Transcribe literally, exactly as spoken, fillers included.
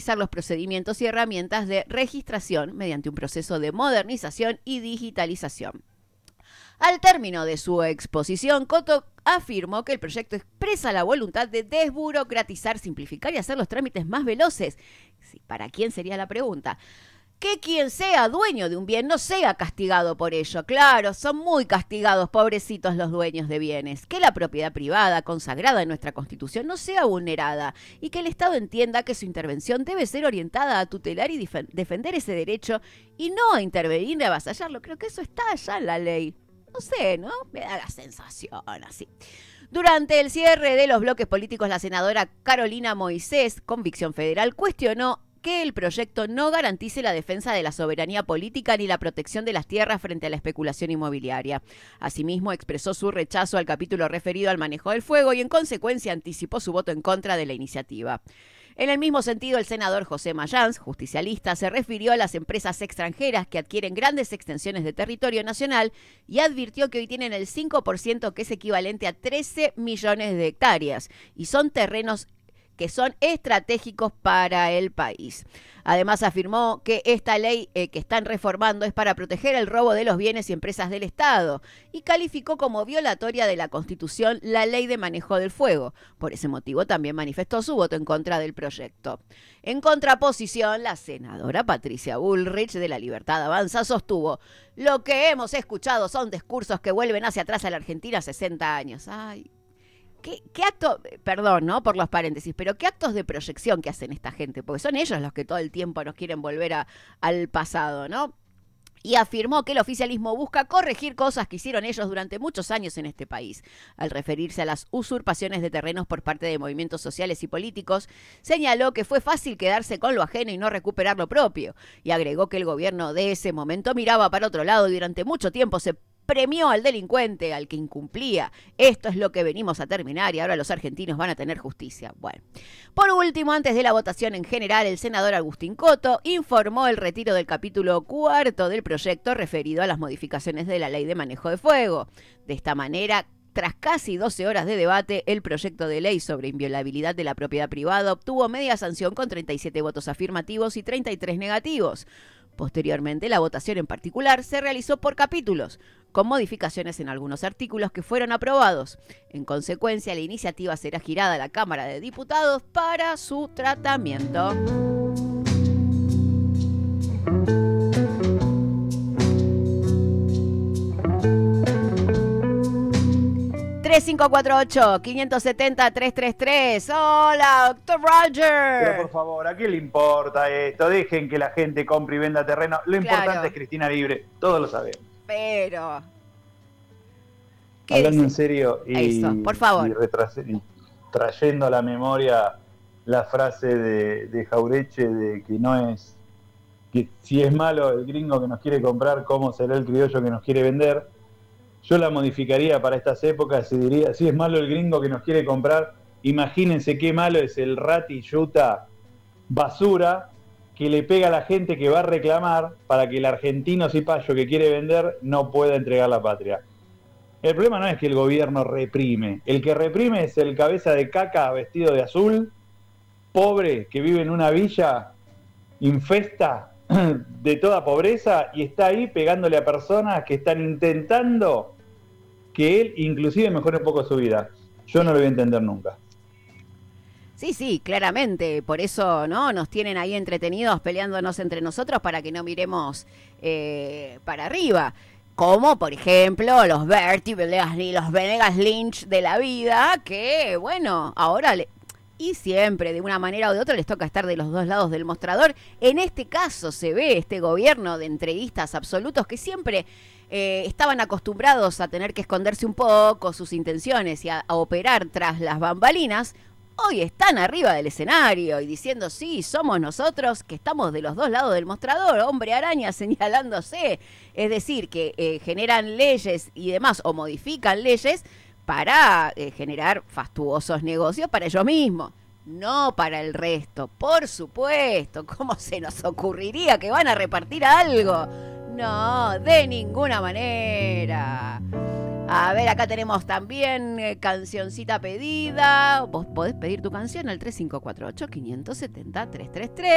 los procedimientos y herramientas de registración mediante un proceso de modernización y digitalización. Al término de su exposición, Coto afirmó que el proyecto expresa la voluntad de desburocratizar, simplificar y hacer los trámites más veloces. ¿Para quién sería la pregunta? Que quien sea dueño de un bien no sea castigado por ello. Claro, son muy castigados, pobrecitos los dueños de bienes. Que la propiedad privada, consagrada en nuestra Constitución, no sea vulnerada y que el Estado entienda que su intervención debe ser orientada a tutelar y defender ese derecho y no a intervenir y avasallarlo. Creo que eso está allá en la ley. No sé, ¿no? Me da la sensación así. Durante el cierre de los bloques políticos, la senadora Carolina Moisés, Convicción Federal, cuestionó que el proyecto no garantice la defensa de la soberanía política ni la protección de las tierras frente a la especulación inmobiliaria. Asimismo, expresó su rechazo al capítulo referido al manejo del fuego y, en consecuencia, anticipó su voto en contra de la iniciativa. En el mismo sentido, el senador José Mayans, justicialista, se refirió a las empresas extranjeras que adquieren grandes extensiones de territorio nacional y advirtió que hoy tienen el cinco por ciento, que es equivalente a trece millones de hectáreas, y son terrenos que son estratégicos para el país. Además, afirmó que esta ley eh, que están reformando es para proteger el robo de los bienes y empresas del Estado y calificó como violatoria de la Constitución la ley de manejo del fuego. Por ese motivo también manifestó su voto en contra del proyecto. En contraposición, la senadora Patricia Bullrich de La Libertad Avanza sostuvo: lo que hemos escuchado son discursos que vuelven hacia atrás a la Argentina sesenta años. Ay, ¿Qué, qué acto, perdón, ¿no? Por los paréntesis, pero qué actos de proyección que hacen esta gente, porque son ellos los que todo el tiempo nos quieren volver a, al pasado, ¿no? Y afirmó que el oficialismo busca corregir cosas que hicieron ellos durante muchos años en este país. Al referirse a las usurpaciones de terrenos por parte de movimientos sociales y políticos, señaló que fue fácil quedarse con lo ajeno y no recuperar lo propio. Y agregó que el gobierno de ese momento miraba para otro lado y durante mucho tiempo se premió al delincuente, al que incumplía. Esto es lo que venimos a terminar y ahora los argentinos van a tener justicia. Bueno, por último, antes de la votación en general, el senador Agustín Coto informó el retiro del capítulo cuarto del proyecto referido a las modificaciones de la ley de manejo de fuego. De esta manera, tras casi doce horas de debate, el proyecto de ley sobre inviolabilidad de la propiedad privada obtuvo media sanción con treinta y siete votos afirmativos y treinta y tres negativos. Posteriormente, la votación en particular se realizó por capítulos, con modificaciones en algunos artículos que fueron aprobados. En consecuencia, la iniciativa será girada a la Cámara de Diputados para su tratamiento. tres cinco cuatro ocho, cinco siete cero, tres tres tres. Hola, doctor Roger. Pero por favor, ¿a qué le importa esto? Dejen que la gente compre y venda terreno. Lo Claro. importante es Cristina libre, todos lo sabemos. Pero... Hablando en serio y, Eso, por favor. y, retrase, y trayendo a la memoria la frase de, de Jaureche de que no es, que si es malo el gringo que nos quiere comprar, ¿cómo será el criollo que nos quiere vender? Yo la modificaría para estas épocas y diría, si es malo el gringo que nos quiere comprar, imagínense qué malo es el rati yuta basura que le pega a la gente que va a reclamar para que el argentino cipayo que quiere vender no pueda entregar la patria. El problema no es que el gobierno reprime, el que reprime es el cabeza de caca vestido de azul, pobre, que vive en una villa infesta de toda pobreza y está ahí pegándole a personas que están intentando que él inclusive mejore un poco su vida. Yo no lo voy a entender nunca. Sí, sí, claramente, por eso no nos tienen ahí entretenidos peleándonos entre nosotros para que no miremos eh, para arriba. Como, por ejemplo, los Bertie y los Venegas Lynch de la vida, que, bueno, ahora... Le... Y siempre, de una manera o de otra, les toca estar de los dos lados del mostrador. En este caso se ve este gobierno de entreguistas absolutos que siempre eh, estaban acostumbrados a tener que esconderse un poco sus intenciones y a, a operar tras las bambalinas. Hoy están arriba del escenario y diciendo, sí, somos nosotros que estamos de los dos lados del mostrador, hombre araña señalándose. Es decir, que eh, generan leyes y demás, o modifican leyes para eh, generar fastuosos negocios para ellos mismos, no para el resto. Por supuesto, ¿cómo se nos ocurriría que van a repartir algo? No, de ninguna manera. A ver, acá tenemos también eh, cancioncita pedida. Vos podés pedir tu canción al tres cinco cuatro ocho, cinco siete cero, tres tres tres.